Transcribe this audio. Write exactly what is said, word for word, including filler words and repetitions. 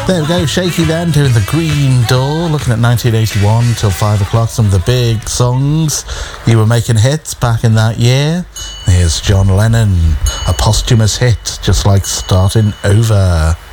There we go, Shaky then, doing The Green Door, looking at nineteen eighty-one till five o'clock, some of the big songs you were making hits back in that year. Here's John Lennon, a posthumous hit, just like Starting Over.